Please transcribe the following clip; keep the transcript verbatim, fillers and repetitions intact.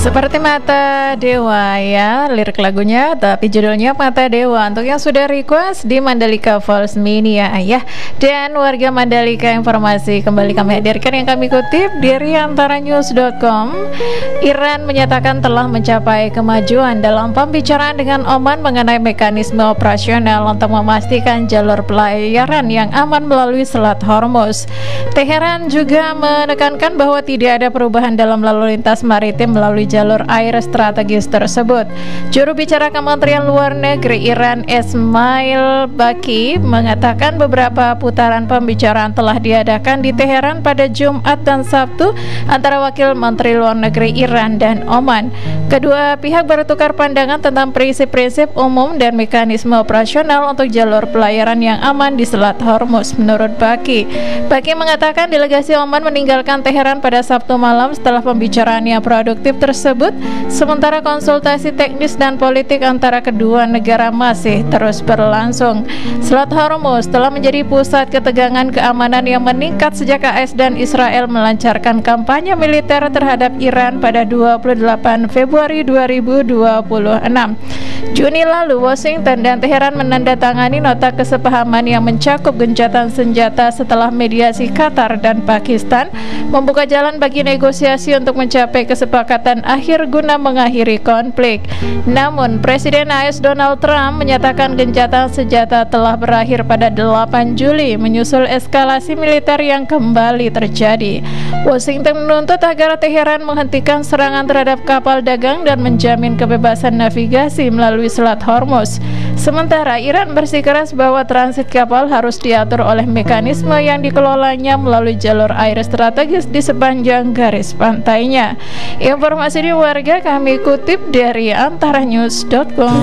Seperti Mata Dewa ya, lirik lagunya, tapi judulnya Mata Dewa. Untuk yang sudah request di Mandalika Falls Mania ya. Dan warga Mandalika, informasi kembali kami hadirkan yang kami kutip dari antara news dot com. Iran menyatakan telah mencapai kemajuan dalam pembicaraan dengan Oman mengenai mekanisme operasional untuk memastikan jalur pelayaran yang aman melalui Selat Hormuz. Teheran juga menekankan bahwa tidak ada perubahan dalam lalu lintas maritim melalui jalur air strategis tersebut. Juru bicara Kementerian Luar Negeri Iran Esmail Baqi mengatakan beberapa putaran pembicaraan telah diadakan di Teheran pada Jumat dan Sabtu antara Wakil Menteri Luar Negeri Iran dan Oman. Kedua pihak bertukar pandangan tentang prinsip-prinsip umum dan mekanisme operasional untuk jalur pelayaran yang aman di Selat Hormuz. Menurut Baqi, Baqi mengatakan delegasi Oman meninggalkan Teheran pada Sabtu malam setelah pembicaraan yang produktif tersebut, sementara konsultasi teknis dan politik antara kedua negara masih terus berlangsung. Selat Hormuz telah menjadi pusat ketegangan keamanan yang meningkat sejak A S dan Israel melancarkan kampanye militer terhadap Iran pada dua puluh delapan Februari dua ribu dua puluh enam. Juni lalu, Washington dan Teheran menandatangani nota kesepahaman yang mencakup gencatan senjata setelah mediasi Qatar dan Pakistan, membuka jalan bagi negosiasi untuk mencapai kesepakatan akhir guna mengakhiri konflik. Namun, Presiden A S Donald Trump menyatakan gencatan senjata telah berakhir pada delapan Juli menyusul eskalasi militer yang kembali terjadi. Washington menuntut agar Teheran menghentikan serangan terhadap kapal dagang dan menjamin kebebasan navigasi melalui Selat Hormuz. Sementara Iran bersikeras bahwa transit kapal harus diatur oleh mekanisme yang dikelolanya melalui jalur air strategis di sepanjang garis pantainya. Informasi di warga kami kutip dari antara news dot com.